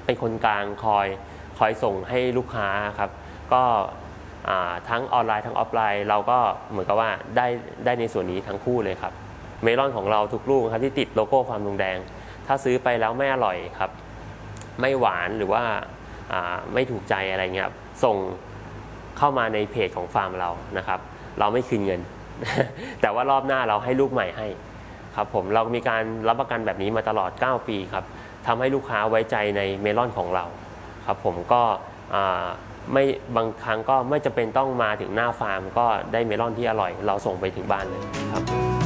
เป็นคนกลางคอยส่งให้ลูกค้าครับก็ทั้งออนไลน์ทั้งออฟไลน์เราก็เหมือนกับว่าได้ในส่วนนี้ทั้งคู่เลยครับเมลอนของเราทุกลูกครับที่ติดโลโก้ฟาร์มลุงแดงถ้าซื้อไปแล้วไม่อร่อยครับไม่หวานหรือว่าไม่ถูกใจอะไรเงี้ยส่งเข้ามาในเพจของฟาร์มเรานะครับเราไม่คืนเงิน แต่ว่ารอบหน้าเราให้ลูกใหม่ให้ครับผมเรามีการรับประกันแบบนี้มาตลอด9 ปีครับทำให้ลูกค้าไว้ใจในเมลอนของเราครับผมก็ไม่บางครั้งก็ไม่จำเป็นต้องมาถึงหน้าฟาร์มก็ได้เมลอนที่อร่อยเราส่งไปถึงบ้านเลยครับ